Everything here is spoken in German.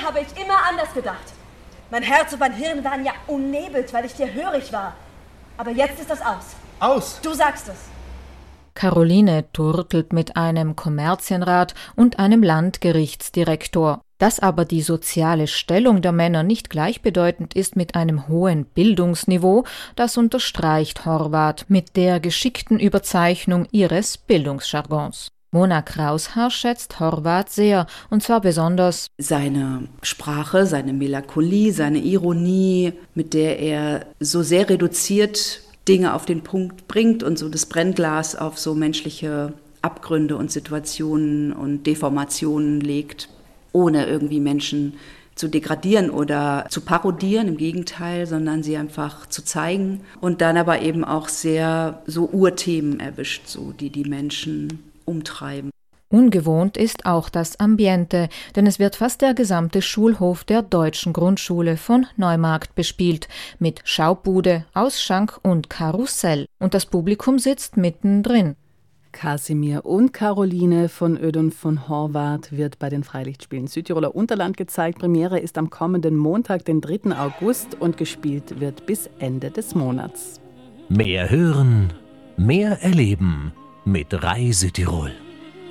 habe ich immer anders gedacht. Mein Herz und mein Hirn waren ja unnebelt, weil ich dir hörig war. Aber jetzt ist das aus. Aus? Du sagst es. Caroline turtelt mit einem Kommerzienrat und einem Landgerichtsdirektor. Dass aber die soziale Stellung der Männer nicht gleichbedeutend ist mit einem hohen Bildungsniveau, das unterstreicht Horvath mit der geschickten Überzeichnung ihres Bildungsjargons. Mona Kraushaar schätzt Horvath sehr, und zwar besonders seine Sprache, seine Melancholie, seine Ironie, mit der er so sehr reduziert Dinge auf den Punkt bringt und so das Brennglas auf so menschliche Abgründe und Situationen und Deformationen legt, ohne irgendwie Menschen zu degradieren oder zu parodieren, im Gegenteil, sondern sie einfach zu zeigen und dann aber eben auch sehr so Urthemen erwischt, so die Menschen umtreiben. Ungewohnt ist auch das Ambiente, denn es wird fast der gesamte Schulhof der deutschen Grundschule von Neumarkt bespielt, mit Schaubude, Ausschank und Karussell. Und das Publikum sitzt mittendrin. Kasimir und Caroline von Ödön von Horvath wird bei den Freilichtspielen Südtiroler Unterland gezeigt. Premiere ist am kommenden Montag, den 3. August, und gespielt wird bis Ende des Monats. Mehr hören, mehr erleben mit Reise Tirol.